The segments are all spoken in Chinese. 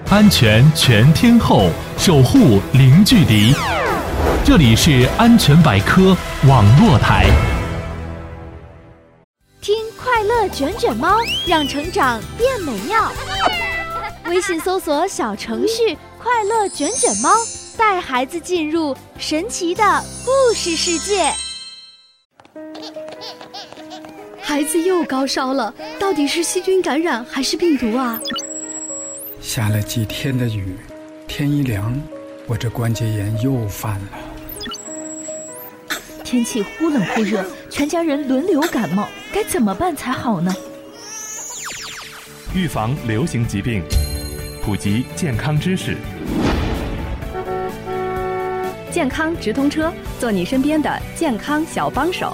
安全全天候，守护零距离。这里是安全百科网络台。 听快乐卷卷猫，让成长变美妙。微信搜索小程序快乐卷卷猫，带孩子进入神奇的故事世界。 孩子又高烧了，到底是细菌感染还是病毒啊？ 下了几天的雨，天一凉，我这关节炎又犯了。 天气忽冷忽热，全家人轮流感冒，该怎么办才好呢？ 预防流行疾病，普及健康知识。 健康直通车，做你身边的健康小帮手。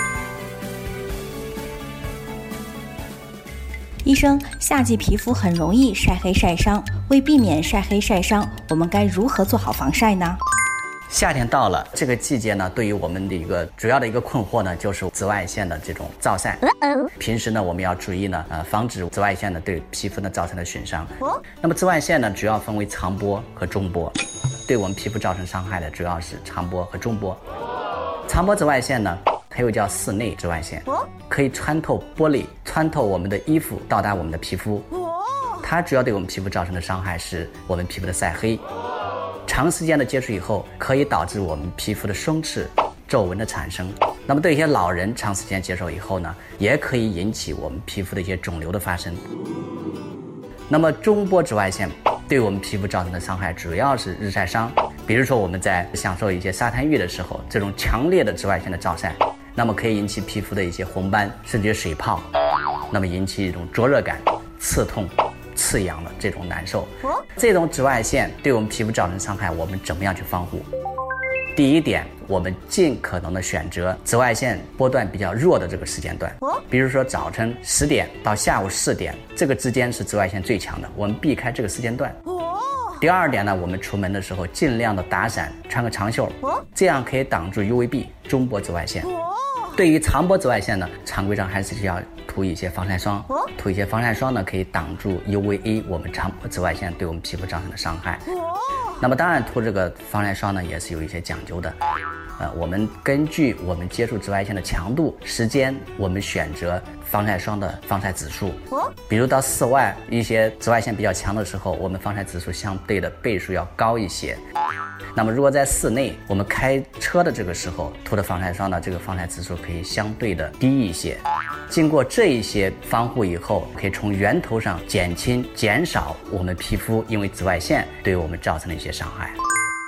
医生，夏季皮肤很容易晒黑晒伤，为避免晒黑晒伤，我们该如何做好防晒呢？ 夏天到了，这个季节呢，对于我们的一个主要的一个困惑呢，就是紫外线的这种照晒。平时呢，我们要注意呢，防止紫外线呢对皮肤呢造成的损伤。那么紫外线呢，主要分为长波和中波，对我们皮肤造成伤害的主要是长波和中波。长波紫外线呢，它又叫室内紫外线，可以穿透玻璃，穿透我们的衣服，到达我们的皮肤。它主要对我们皮肤造成的伤害是我们皮肤的晒黑。长时间的接触以后，可以导致我们皮肤的松弛、皱纹的产生。那么对一些老人长时间接受以后呢，也可以引起我们皮肤的一些肿瘤的发生。那么中波紫外线对我们皮肤造成的伤害主要是日晒伤，比如说我们在享受一些沙滩浴的时候，这种强烈的紫外线的照晒，那么可以引起皮肤的一些红斑甚至水泡，那么引起一种灼热感、刺痛、刺痒的这种难受。这种紫外线对我们皮肤造成伤害，我们怎么样去防护？第一点，我们尽可能的选择紫外线波段比较弱的这个时间段，比如说早晨10点到下午4点，这个之间是紫外线最强的，我们避开这个时间段。第二点呢，我们出门的时候尽量的打伞，穿个长袖，这样可以挡住 UVB 中波紫外线。对于长波紫外线呢，常规上还是要涂一些防晒霜，涂一些防晒霜呢，可以挡住 UVA 我们长波紫外线对我们皮肤造成的伤害。那么当然涂这个防晒霜呢，也是有一些讲究的。我们根据我们接触紫外线的强度、时间，我们选择防晒霜的防晒指数。比如到室外一些紫外线比较强的时候，我们防晒指数相对的倍数要高一些。那么如果在室内我们开车的这个时候涂的防晒霜呢，这个防晒指数可以相对的低一些。经过这一些防护以后，可以从源头上减轻、减少我们皮肤因为紫外线对我们造成的一些伤害。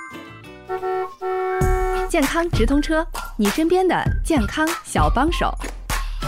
健康直通车，你身边的健康小帮手。